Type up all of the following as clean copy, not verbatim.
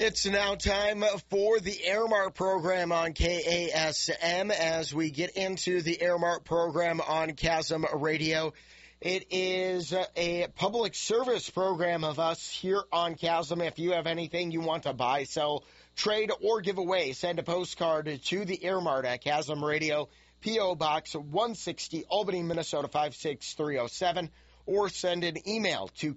It's now time for the Airmart program on KASM. As we get into the Airmart program on Chasm Radio, it is a public service program of us here on Chasm. If you have anything you want to buy, sell, trade, or give away, send a postcard to the Airmart at Chasm Radio, P.O. Box 160, Albany, Minnesota 56307, or send an email to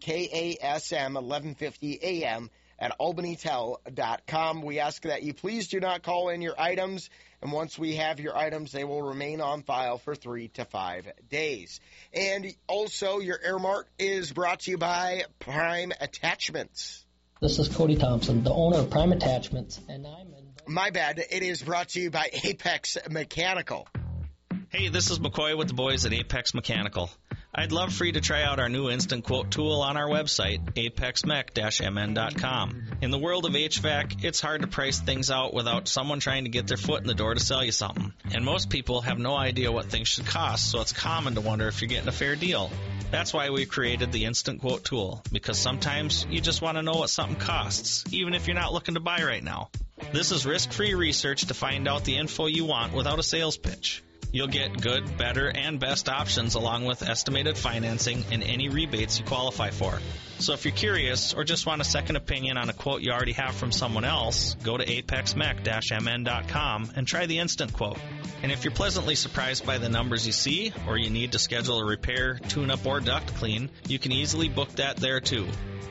KASM1150AM at albanytel.com. We ask that you please do not call in your items, and once we have your items, they will remain on file for 3 to 5 days. And also, your Airmart is brought to you by Prime Attachments. This is Cody Thompson, the owner of Prime Attachments, and My bad. It is brought to you by Apex Mechanical. Hey, this is McCoy with the boys at Apex Mechanical. I'd love for you to try out our new instant quote tool on our website, apexmech-mn.com. In the world of HVAC, it's hard to price things out without someone trying to get their foot in the door to sell you something. And most people have no idea what things should cost, so it's common to wonder if you're getting a fair deal. That's why we created the instant quote tool, because sometimes you just want to know what something costs, even if you're not looking to buy right now. This is risk-free research to find out the info you want without a sales pitch. You'll get good, better, and best options along with estimated financing and any rebates you qualify for. So if you're curious or just want a second opinion on a quote you already have from someone else, go to apexmech-mn.com and try the instant quote. And if you're pleasantly surprised by the numbers you see, or you need to schedule a repair, tune-up, or duct clean, you can easily book that there too.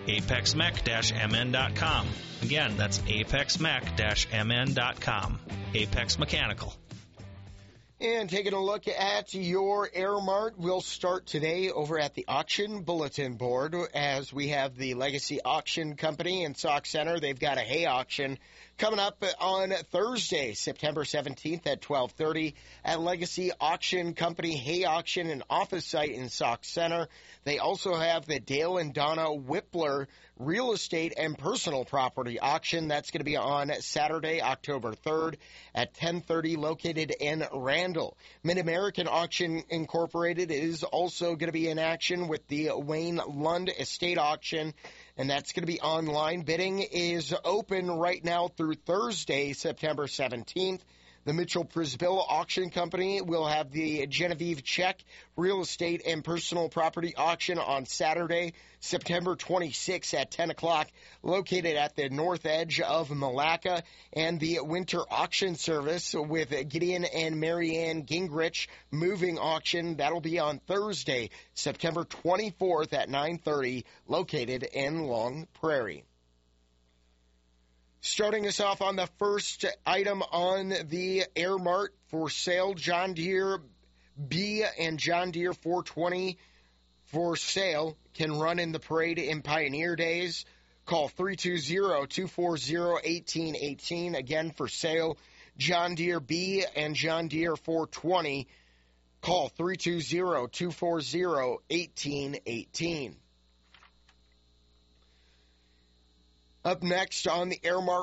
apexmech-mn.com. Again, that's apexmech-mn.com. Apex Mechanical. And taking a look at your Airmart, we'll start today over at the auction bulletin board as we have the Legacy Auction Company in Sauk Center. They've got a hay auction coming up on Thursday, September 17th at 12:30 at Legacy Auction Company Hay Auction and Office Site in Sauk Center. They also have the Dale and Donna Whippler Real Estate and Personal Property Auction. That's going to be on Saturday, October 3rd at 10:30, located in Randall. Mid-American Auction Incorporated is also going to be in action with the Wayne Lund Estate Auction, and that's going to be online. Bidding is open right now through Thursday, September 17th. The Mitchell Prisbill Auction Company will have the Genevieve Check Real Estate and Personal Property Auction on Saturday, September 26th at 10 o'clock, located at the north edge of Malacca. And the Winter Auction Service with Gideon and Marianne Gingrich Moving Auction, that'll be on Thursday, September 24th at 9:30, located in Long Prairie. Starting us off on the first item on the Airmart for sale, John Deere B and John Deere 420 for sale can run in the parade in Pioneer Days. Call 320-240-1818. Again, for sale, John Deere B and John Deere 420. Call 320-240-1818. Up next on the Airmart